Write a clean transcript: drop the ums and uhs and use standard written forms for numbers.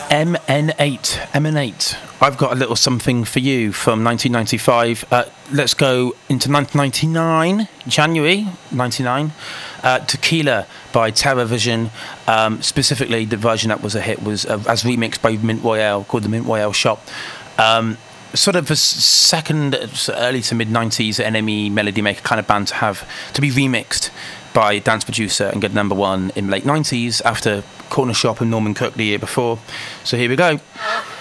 MN8. I've got a little something for you from 1995. Let's go into 1999, January 99. Tequila by Terror Vision. Specifically, the version that was a hit was as remixed by Mint Royale, called the Mint Royale Shop. Sort of a second, early to mid 90s NME melody maker kind of band to be remixed by a dance producer and get number one in late 90s after Corner Shop and Norman Cook the year before. So here we go.